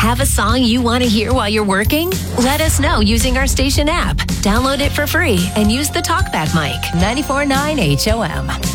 Have a song you want to hear while you're working? Let us know using our station app. Download it for free and use the TalkBack mic. 94.9 HOM.